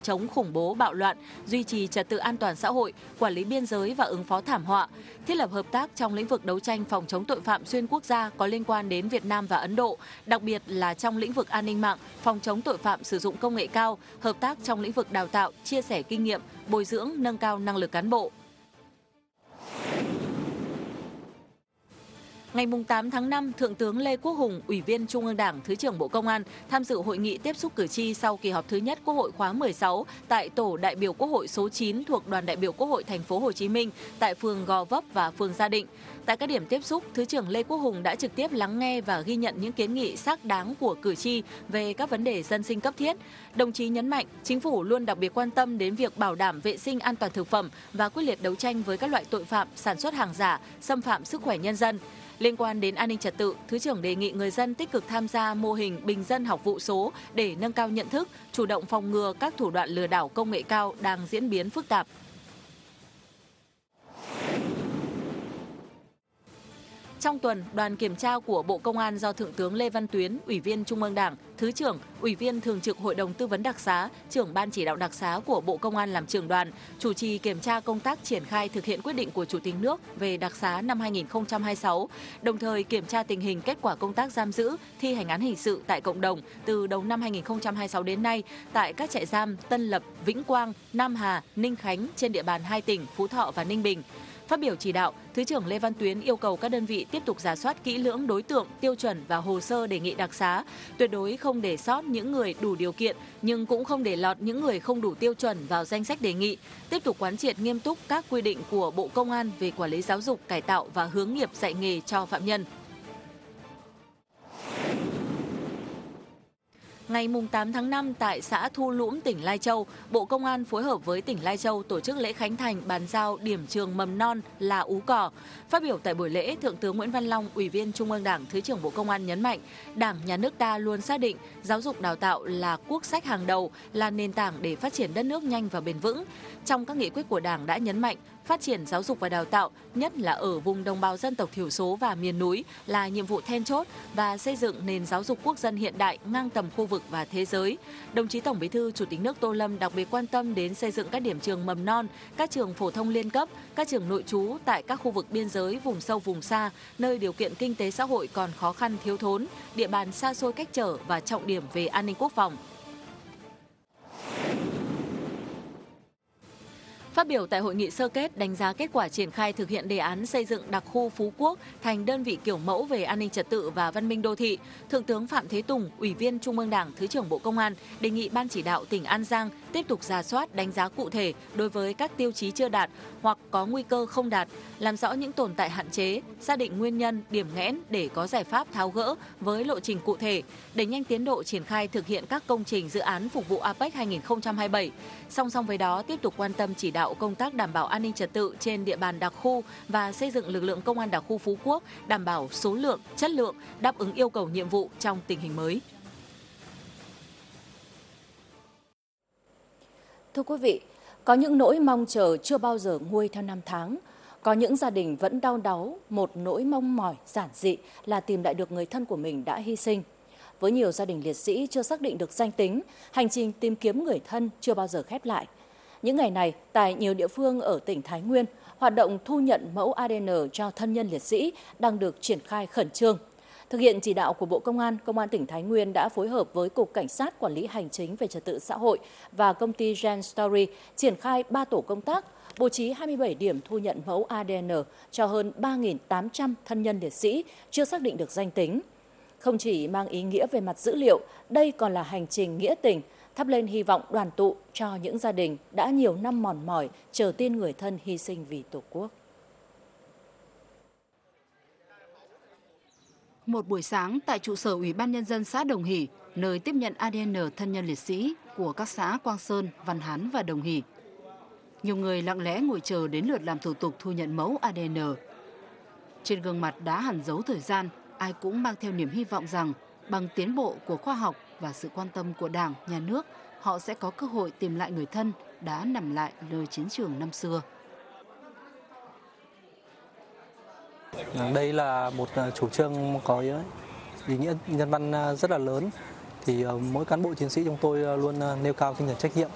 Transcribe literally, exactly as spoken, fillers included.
chống khủng bố bạo loạn, duy trì trật tự an toàn xã hội, quản lý biên giới và ứng phó thảm họa, thiết lập hợp tác trong lĩnh vực đấu tranh phòng chống tội phạm xuyên quốc gia có liên quan đến Việt Nam và Ấn Độ, đặc biệt là trong lĩnh vực an ninh mạng, phòng chống tội phạm sử dụng công nghệ cao, hợp tác trong lĩnh vực đào tạo, chia sẻ kinh nghiệm, bồi dưỡng, nâng cao năng lực cán bộ. Ngày tám tháng năm, Thượng tướng Lê Quốc Hùng, Ủy viên Trung ương Đảng, Thứ trưởng Bộ Công an, tham dự hội nghị tiếp xúc cử tri sau kỳ họp thứ nhất Quốc hội khóa mười sáu tại tổ đại biểu Quốc hội số chín thuộc Đoàn đại biểu Quốc hội Thành phố Hồ Chí Minh tại phường Gò Vấp và phường Gia Định. Tại các điểm tiếp xúc, Thứ trưởng Lê Quốc Hùng đã trực tiếp lắng nghe và ghi nhận những kiến nghị xác đáng của cử tri về các vấn đề dân sinh cấp thiết. Đồng chí nhấn mạnh, Chính phủ luôn đặc biệt quan tâm đến việc bảo đảm vệ sinh an toàn thực phẩm và quyết liệt đấu tranh với các loại tội phạm, sản xuất hàng giả, xâm phạm sức khỏe nhân dân. Liên quan đến an ninh trật tự, Thứ trưởng đề nghị người dân tích cực tham gia mô hình bình dân học vụ số để nâng cao nhận thức, chủ động phòng ngừa các thủ đoạn lừa đảo công nghệ cao đang diễn biến phức tạp. Trong tuần, đoàn kiểm tra của Bộ Công an do Thượng tướng Lê Văn Tuyến, Ủy viên Trung ương Đảng, Thứ trưởng, Ủy viên Thường trực Hội đồng Tư vấn Đặc xá, trưởng Ban chỉ đạo đặc xá của Bộ Công an làm trưởng đoàn, chủ trì kiểm tra công tác triển khai thực hiện quyết định của Chủ tịch nước về đặc xá năm hai nghìn không trăm hai mươi sáu, đồng thời kiểm tra tình hình kết quả công tác giam giữ, thi hành án hình sự tại cộng đồng từ đầu năm hai nghìn không trăm hai mươi sáu đến nay tại các trại giam Tân Lập, Vĩnh Quang, Nam Hà, Ninh Khánh trên địa bàn hai tỉnh Phú Thọ và Ninh Bình. Phát biểu chỉ đạo, Thứ trưởng Lê Văn Tuyến yêu cầu các đơn vị tiếp tục rà soát kỹ lưỡng đối tượng, tiêu chuẩn và hồ sơ đề nghị đặc xá, tuyệt đối không để sót những người đủ điều kiện nhưng cũng không để lọt những người không đủ tiêu chuẩn vào danh sách đề nghị, tiếp tục quán triệt nghiêm túc các quy định của Bộ Công an về quản lý giáo dục, cải tạo và hướng nghiệp dạy nghề cho phạm nhân. Ngày tám tháng năm tại xã Thu Lũng, tỉnh Lai Châu, Bộ Công an phối hợp với tỉnh Lai Châu tổ chức lễ khánh thành bàn giao điểm trường mầm non là Ú Cò. Phát biểu tại buổi lễ, Thượng tướng Nguyễn Văn Long, Ủy viên Trung ương Đảng, Thứ trưởng Bộ Công an nhấn mạnh, Đảng, Nhà nước ta luôn xác định giáo dục đào tạo là quốc sách hàng đầu, là nền tảng để phát triển đất nước nhanh và bền vững. Trong các nghị quyết của Đảng đã nhấn mạnh, phát triển giáo dục và đào tạo, nhất là ở vùng đồng bào dân tộc thiểu số và miền núi là nhiệm vụ then chốt và xây dựng nền giáo dục quốc dân hiện đại ngang tầm khu vực và thế giới. Đồng chí Tổng Bí thư Chủ tịch nước Tô Lâm đặc biệt quan tâm đến xây dựng các điểm trường mầm non, các trường phổ thông liên cấp, các trường nội trú tại các khu vực biên giới, vùng sâu vùng xa, nơi điều kiện kinh tế xã hội còn khó khăn thiếu thốn, địa bàn xa xôi cách trở và trọng điểm về an ninh quốc phòng. Phát biểu tại hội nghị sơ kết đánh giá kết quả triển khai thực hiện đề án xây dựng đặc khu Phú Quốc thành đơn vị kiểu mẫu về an ninh trật tự và văn minh đô thị, Thượng tướng Phạm Thế Tùng, Ủy viên Trung ương Đảng, Thứ trưởng Bộ Công an đề nghị Ban chỉ đạo tỉnh An Giang tiếp tục rà soát đánh giá cụ thể đối với các tiêu chí chưa đạt hoặc có nguy cơ không đạt, làm rõ những tồn tại hạn chế, xác định nguyên nhân, điểm nghẽn để có giải pháp tháo gỡ với lộ trình cụ thể, đẩy nhanh tiến độ triển khai thực hiện các công trình dự án phục vụ a pếch hai nghìn không trăm hai mươi bảy. Song song với đó, tiếp tục quan tâm chỉ đạo công tác đảm bảo an ninh trật tự trên địa bàn đặc khu và xây dựng lực lượng công an đặc khu Phú Quốc đảm bảo số lượng, chất lượng, đáp ứng yêu cầu nhiệm vụ trong tình hình mới. Thưa quý vị, có những nỗi mong chờ chưa bao giờ nguôi theo năm tháng. Có những gia đình vẫn đau đáu một nỗi mong mỏi giản dị là tìm lại được người thân của mình đã hy sinh. Với nhiều gia đình liệt sĩ chưa xác định được danh tính, hành trình tìm kiếm người thân chưa bao giờ khép lại. Những ngày này, tại nhiều địa phương ở tỉnh Thái Nguyên, hoạt động thu nhận mẫu a đê en cho thân nhân liệt sĩ đang được triển khai khẩn trương. Thực hiện chỉ đạo của Bộ Công an, Công an tỉnh Thái Nguyên đã phối hợp với Cục Cảnh sát Quản lý Hành chính về Trật tự xã hội và công ty Gen Story triển khai ba tổ công tác, bố trí hai mươi bảy điểm thu nhận mẫu a đê en cho hơn ba nghìn tám trăm thân nhân liệt sĩ chưa xác định được danh tính. Không chỉ mang ý nghĩa về mặt dữ liệu, đây còn là hành trình nghĩa tình, thắp lên hy vọng đoàn tụ cho những gia đình đã nhiều năm mòn mỏi chờ tin người thân hy sinh vì Tổ quốc. Một buổi sáng tại trụ sở Ủy ban Nhân dân xã Đồng Hỷ, nơi tiếp nhận a đê en thân nhân liệt sĩ của các xã Quang Sơn, Văn Hán và Đồng Hỷ. Nhiều người lặng lẽ ngồi chờ đến lượt làm thủ tục thu nhận mẫu a đê en. Trên gương mặt đã hằn dấu thời gian, ai cũng mang theo niềm hy vọng rằng bằng tiến bộ của khoa học và sự quan tâm của Đảng, Nhà nước, họ sẽ có cơ hội tìm lại người thân đã nằm lại nơi chiến trường năm xưa. Đây là một chủ trương có ý nghĩa nhân văn rất là lớn. Thì mỗi cán bộ chiến sĩ chúng tôi luôn nêu cao tinh thần trách nhiệm